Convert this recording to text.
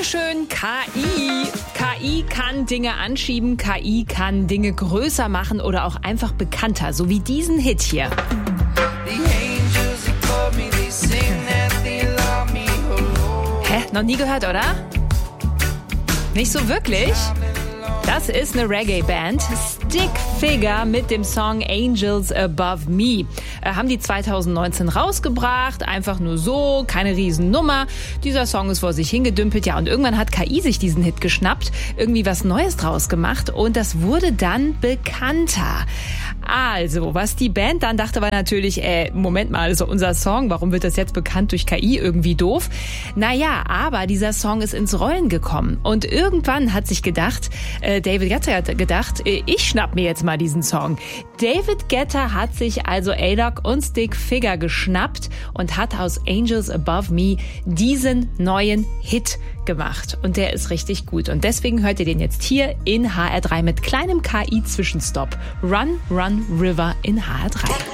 Dankeschön, KI. KI kann Dinge anschieben, KI kann Dinge größer machen oder auch einfach bekannter, so wie diesen Hit hier. Hä? Noch nie gehört, oder? Nicht so wirklich? Das ist eine Reggae-Band, Stick Figure mit dem Song Angels Above Me. Haben die 2019 rausgebracht, einfach nur so, keine Riesennummer. Dieser Song ist vor sich hingedümpelt, ja, und irgendwann hat KI sich diesen Hit geschnappt, irgendwie was Neues draus gemacht und das wurde dann bekannter. Also, was die Band dann dachte, war natürlich, Moment mal, also unser Song, warum wird das jetzt bekannt durch KI? Irgendwie doof. Naja, aber dieser Song ist ins Rollen gekommen und irgendwann hat sich gedacht, David Guetta hat gedacht, ich schnapp mir jetzt mal diesen Song. David Guetta hat sich also A-Lock und Stick Figure geschnappt und hat aus Angels Above Me diesen neuen Hit gemacht. Und der ist richtig gut. Und deswegen hört ihr den jetzt hier in HR3 mit kleinem KI-Zwischenstopp. Run, Run, River in HR3.